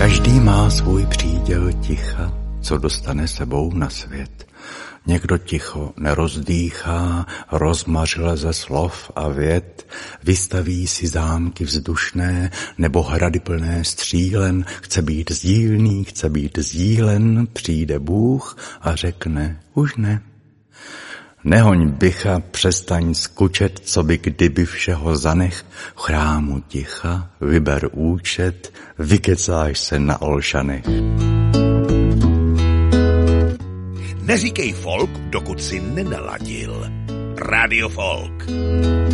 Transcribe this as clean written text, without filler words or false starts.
Každý má svůj příděl ticha, co dostane sebou na svět. Někdo ticho nerozdýchá, rozmařile ze slov a vět, vystaví si zámky vzdušné nebo hrady plné střílen, chce být sdílný, chce být sdílen, přijde Bůh a řekne už ne. Nehoň bycha, přestaň skučet, co by kdyby všeho zanech, v chrámu ticha, vyber účet, vykecáš se na Olšanech. Neříkej folk, dokud si nenaladil. Radio Folk.